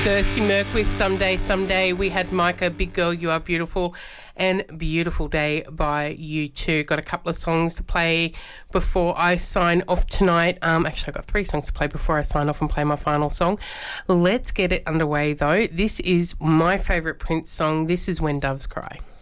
Thirsty Merc with Someday, Someday. We had Micah, Big Girl, You Are Beautiful, and Beautiful Day by U2. Got a couple of songs to play before I sign off tonight. Actually, I've got 3 songs to play before I sign off and play my final song. Let's get it underway, though. This is my favourite Prince song. This is When Doves Cry.